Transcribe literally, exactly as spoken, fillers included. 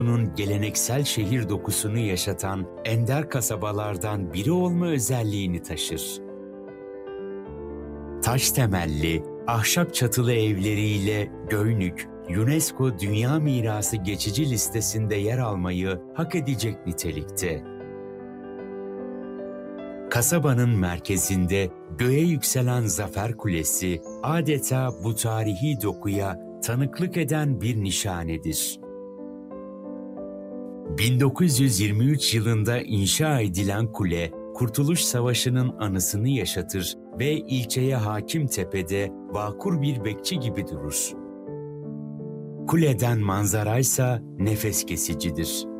Bunun geleneksel şehir dokusunu yaşatan ender kasabalardan biri olma özelliğini taşır. Taş temelli, ahşap çatılı evleriyle Göynük, UNESCO Dünya Mirası geçici listesinde yer almayı hak edecek nitelikte. Kasabanın merkezinde göğe yükselen Zafer Kulesi adeta bu tarihi dokuya tanıklık eden bir nişanedir. bin dokuz yüz yirmi üç yılında inşa edilen kule, Kurtuluş Savaşı'nın anısını yaşatır ve ilçeye hakim tepede vakur bir bekçi gibi durur. Kuleden manzaraysa nefes kesicidir.